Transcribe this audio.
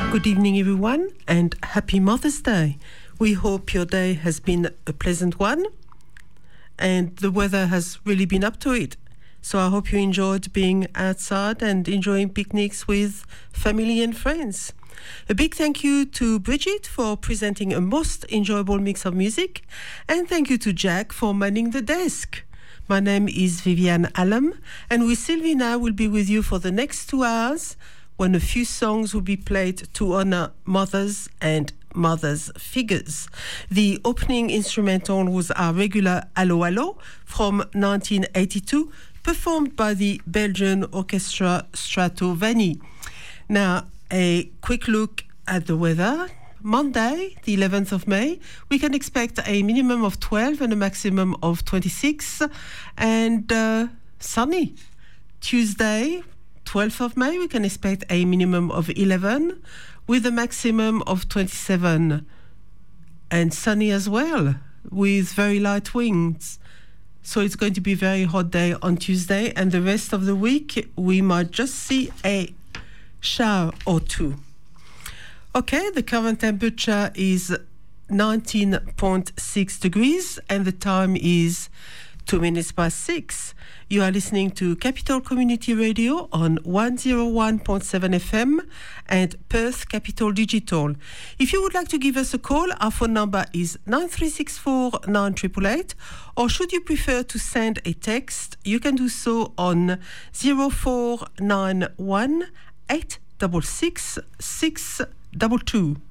Good evening, everyone, and happy Mother's Day. We hope your day has been a pleasant one, and the weather has really been up to it. So I hope you enjoyed being outside and enjoying picnics with family and friends. A big thank you to Bridget for presenting a most enjoyable mix of music, and thank you to Jack for manning the desk. My name is Viviane Allam, and with Sylvie now will be with you for the next 2 hours, when a few songs will be played to honor mothers and mothers' figures. The opening instrumental was our regular Allo Allo from 1982, performed by the Belgian orchestra Stratovani. Now, a quick look at the weather. Monday, the 11th of May, we can expect a minimum of 12 and a maximum of 26, and sunny. Tuesday, 12th of May, we can expect a minimum of 11 with a maximum of 27, and sunny as well with very light winds. So it's going to be a very hot day on Tuesday, and the rest of the week we might just see a shower or two. Okay, the current temperature is 19.6 degrees and the time is 2 minutes past 6. You are listening to Capital Community Radio on 101.7 FM and Perth Capital Digital. If you would like to give us a call, our phone number is 9364 9888, or should you prefer to send a text, you can do so on 0491 866 622.